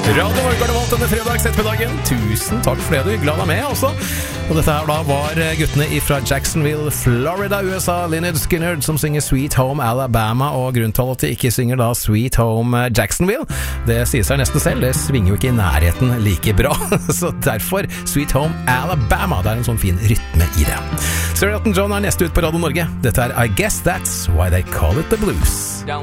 Radio Norge har det valgt denne fredags ettermiddagen. Tusen takk for det, du. Glad deg med også. Og dette her da var guttene fra Jacksonville, Florida, USA, Lynyrd Skynyrd, som synger Sweet Home Alabama, og grunnen til at de ikke synger da Sweet Home Jacksonville, det sier seg nesten selv, det svinger jo ikke i nærheten like bra. Så derfor Sweet Home Alabama, det er en sånn fin rytme i det. Sir Elton John er neste ut på Radio Norge. Dette er I Guess That's Why They Call It The Blues.